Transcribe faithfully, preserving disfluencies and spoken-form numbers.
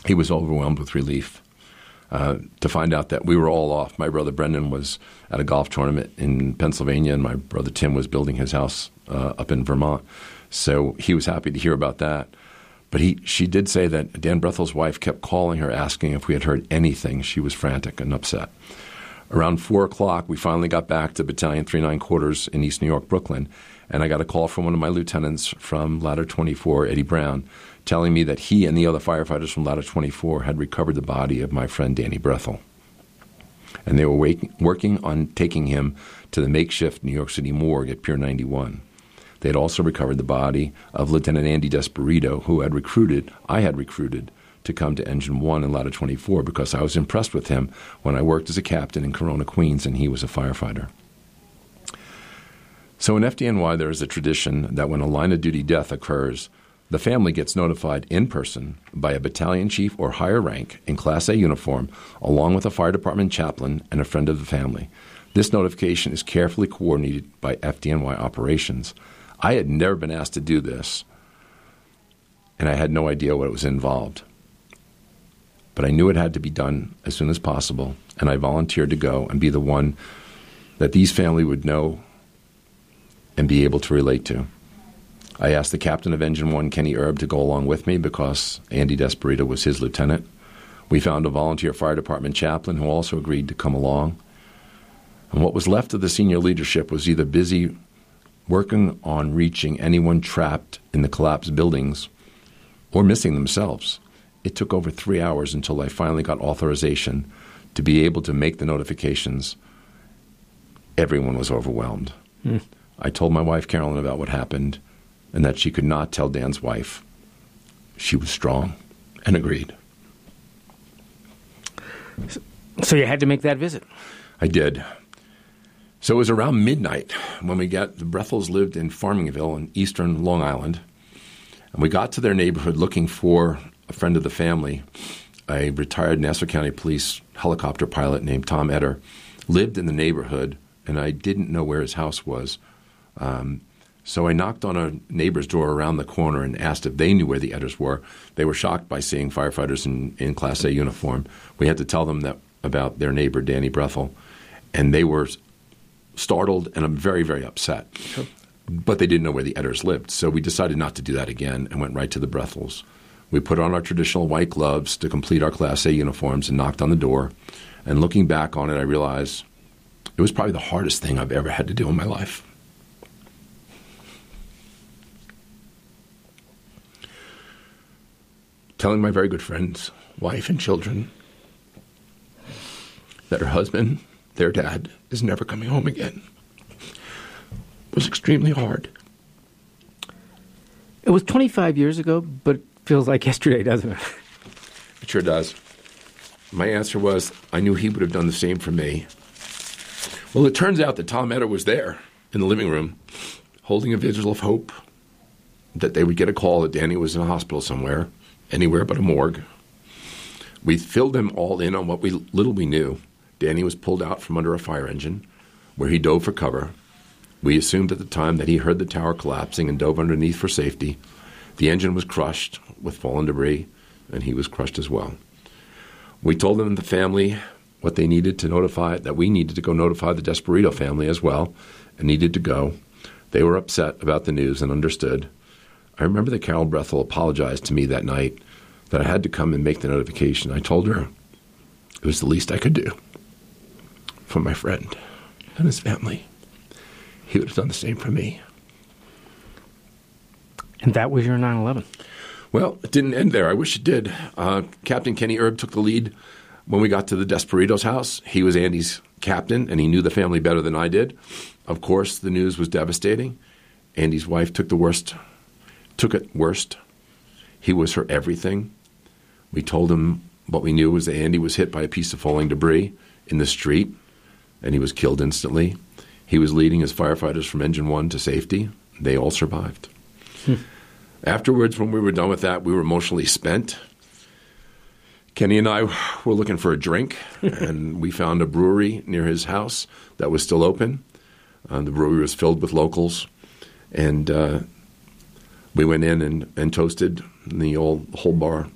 he was overwhelmed with relief uh, to find out that we were all off. My brother Brendan was at a golf tournament in Pennsylvania, and my brother Tim was building his house uh, up in Vermont. So he was happy to hear about that. But he, she did say that Dan Brethel's wife kept calling her, asking if we had heard anything. She was frantic and upset. Around four o'clock, we finally got back to Battalion three nine Quarters in East New York, Brooklyn, and I got a call from one of my lieutenants from Ladder twenty-four, Eddie Brown, telling me that he and the other firefighters from Ladder twenty-four had recovered the body of my friend Danny Brethel. And they were wake, working on taking him to the makeshift New York City morgue at Pier ninety-one. They had also recovered the body of Lieutenant Andy Desperito, who had recruited, I had recruited, to come to Engine one in Ladder twenty-four because I was impressed with him when I worked as a captain in Corona, Queens, and he was a firefighter. So in F D N Y, there is a tradition that when a line-of-duty death occurs, the family gets notified in person by a battalion chief or higher rank in Class A uniform, along with a fire department chaplain and a friend of the family. This notification is carefully coordinated by F D N Y operations. I had never been asked to do this, and I had no idea what was involved. But I knew it had to be done as soon as possible, and I volunteered to go and be the one that these family would know and be able to relate to. I asked the captain of Engine one, Kenny Erb, to go along with me because Andy Desperito was his lieutenant. We found a volunteer fire department chaplain who also agreed to come along. And what was left of the senior leadership was either busy working on reaching anyone trapped in the collapsed buildings or missing themselves. It took over three hours until I finally got authorization to be able to make the notifications. Everyone was overwhelmed. Mm. I told my wife, Carolyn, about what happened and that she could not tell Dan's wife. She was strong and agreed. So you had to make that visit? I did. So it was around midnight when we got, the Brethels lived in Farmingville in eastern Long Island, and we got to their neighborhood looking for a friend of the family, a retired Nassau County Police helicopter pilot named Tom Etter, lived in the neighborhood, and I didn't know where his house was. Um, so I knocked on a neighbor's door around the corner and asked if they knew where the Etters were. They were shocked by seeing firefighters in, in Class A uniform. We had to tell them that about their neighbor, Danny Brethel, and they were startled and I'm very, very upset. Sure. But they didn't know where the Etters lived. So we decided not to do that again and went right to the Brethels. We put on our traditional white gloves to complete our Class A uniforms and knocked on the door. And looking back on it, I realized it was probably the hardest thing I've ever had to do in my life. Telling my very good friend's wife and children that her husband, their dad, is never coming home again was extremely hard. It was twenty-five years ago, but it feels like yesterday, doesn't it? It sure does. My answer was, I knew he would have done the same for me. Well, it turns out that Tom Etter was there in the living room holding a vigil of hope that they would get a call that Danny was in a hospital somewhere, anywhere but a morgue. We filled him all in on what we little we knew. Danny was pulled out from under a fire engine where he dove for cover. We assumed at the time that he heard the tower collapsing and dove underneath for safety. The engine was crushed with fallen debris, and he was crushed as well. We told them, the family, what they needed to notify, that we needed to go notify the Desperito family as well, and needed to go. They were upset about the news and understood. I remember that Carol Brethel apologized to me that night that I had to come and make the notification. I told her it was the least I could do for my friend and his family. He would have done the same for me. And that was your nine eleven? Well, it didn't end there. I wish it did. Uh, Captain Kenny Erb took the lead when we got to the Desperitos' house. He was Andy's captain, and he knew the family better than I did. Of course, the news was devastating. Andy's wife took the worst, took it worst. He was her everything. We told him what we knew was that Andy was hit by a piece of falling debris in the street, and he was killed instantly. He was leading his firefighters from Engine one to safety. They all survived. Hmm. Afterwards, when we were done with that, we were emotionally spent. Kenny and I were looking for a drink, and we found a brewery near his house that was still open. Uh, the brewery was filled with locals, and uh, we went in and, and toasted. And the old whole bar